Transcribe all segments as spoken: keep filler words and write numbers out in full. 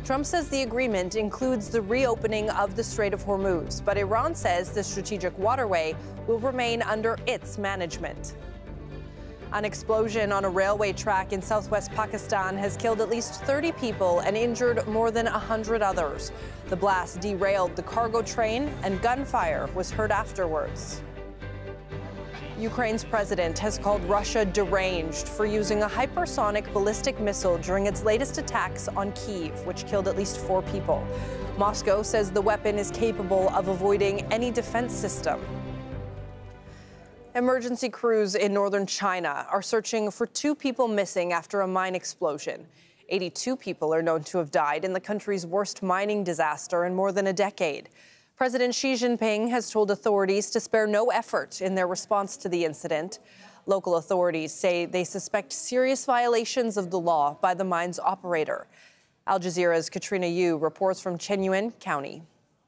Trump says the agreement includes the reopening of the Strait of Hormuz, but Iran says the strategic waterway will remain under its management. An explosion on a railway track in southwest Pakistan has killed at least thirty people and injured more than one hundred others. The blast derailed the cargo train, and gunfire was heard afterwards. Ukraine's president has called Russia deranged for using a hypersonic ballistic missile during its latest attacks on Kyiv, which killed at least four people. Moscow says the weapon is capable of avoiding any defense system. Emergency crews in northern China are searching for two people missing after a mine explosion. eighty-two people are known to have died in the country's worst mining disaster in more than a decade. President Xi Jinping has told authorities to spare no effort in their response to the incident. Local authorities say they suspect serious violations of the law by the mine's operator. Al Jazeera's Katrina Yu reports from Chenyuan County.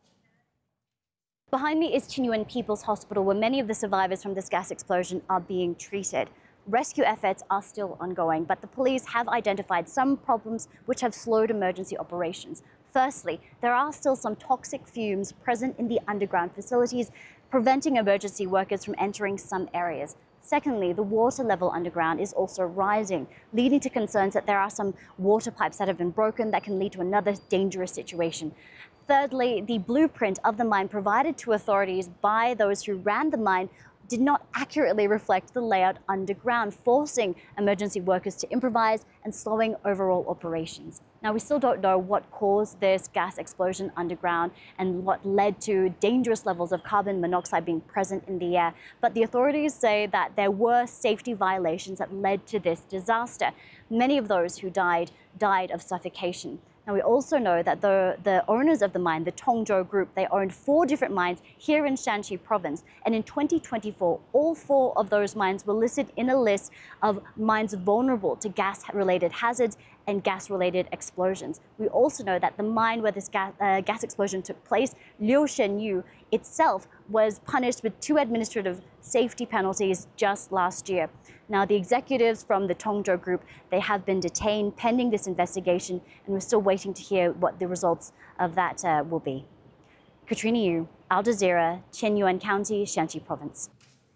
Behind me is Chenyuan People's Hospital, where many of the survivors from this gas explosion are being treated. Rescue efforts are still ongoing, but the police have identified some problems which have slowed emergency operations. Firstly, there are still some toxic fumes present in the underground facilities, preventing emergency workers from entering some areas. Secondly, the water level underground is also rising, leading to concerns that there are some water pipes that have been broken that can lead to another dangerous situation. Thirdly, the blueprint of the mine provided to authorities by those who ran the mine did not accurately reflect the layout underground, forcing emergency workers to improvise and slowing overall operations. Now, we still don't know what caused this gas explosion underground and what led to dangerous levels of carbon monoxide being present in the air, but the authorities say that there were safety violations that led to this disaster. Many of those who died died of suffocation. Now, we also know that the, the owners of the mine, the Tongzhou Group, they owned four different mines here in Shanxi province. And in twenty twenty-four, all four of those mines were listed in a list of mines vulnerable to gas-related hazards and gas-related explosions. We also know that the mine where this gas, uh, gas explosion took place, Liu Shenyu, itself was punished with two administrative safety penalties just last year. Now, the executives from the Tongzhou Group, they have been detained pending this investigation, and we're still waiting to hear what the results of that uh, will be. Katrina Yu, Al Jazeera, Chenyuan County, Shanxi Province.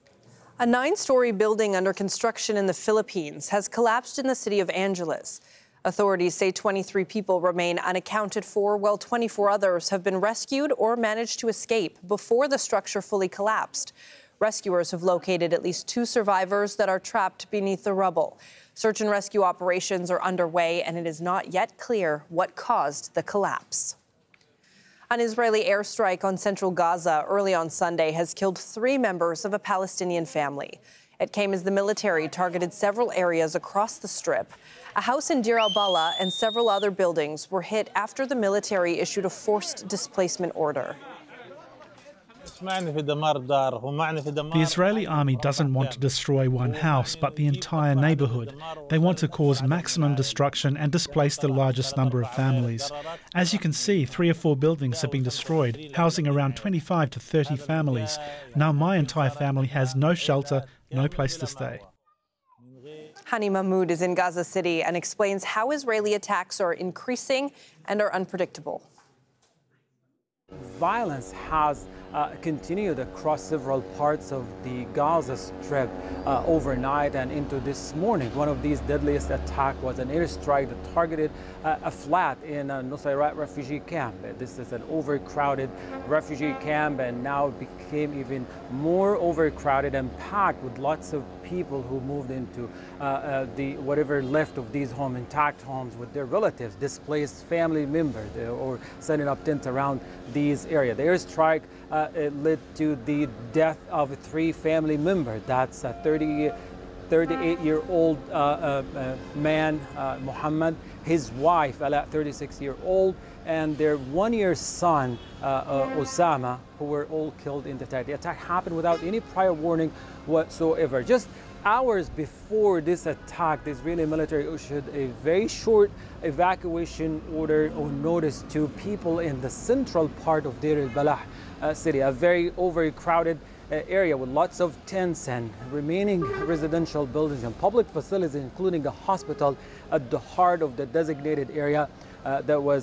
A nine-story building under construction in the Philippines has collapsed in the city of Angeles. Authorities say twenty-three people remain unaccounted for, while twenty-four others have been rescued or managed to escape before the structure fully collapsed. Rescuers have located at least two survivors that are trapped beneath the rubble. Search and rescue operations are underway, and it is not yet clear what caused the collapse. An Israeli airstrike on central Gaza early on Sunday has killed three members of a Palestinian family. It came as the military targeted several areas across the Strip. A house in Deir al-Balah and several other buildings were hit after the military issued a forced displacement order. The Israeli army doesn't want to destroy one house, but the entire neighborhood. They want to cause maximum destruction and displace the largest number of families. As you can see, three or four buildings have been destroyed, housing around twenty-five to thirty families. Now my entire family has no shelter, no place to stay. Hani Mahmoud is in Gaza City and explains how Israeli attacks are increasing and are unpredictable. Violence has uh, continued across several parts of the Gaza Strip uh, overnight and into this morning. One of these deadliest attacks was an airstrike that targeted uh, a flat in a Nusayrat refugee camp. This is an overcrowded refugee camp, and now it became even more overcrowded and packed with lots of people who moved into uh, uh, the whatever left of these homes, intact homes, with their relatives, displaced family members, uh, or setting up tents around these areas. The airstrike uh, it led to the death of three family members. That's a thirty-eight-year-old uh, uh, uh, man, uh, Muhammad, his wife, Ala, thirty-six-year-old, and their one-year son, uh, uh, Osama, who were all killed in the attack. The attack happened without any prior warning whatsoever. Just hours before this attack, the Israeli military issued a very short evacuation order or notice to people in the central part of Deir al-Balah uh, city, a very overcrowded uh, area with lots of tents and remaining residential buildings and public facilities, including a hospital at the heart of the designated area uh, that was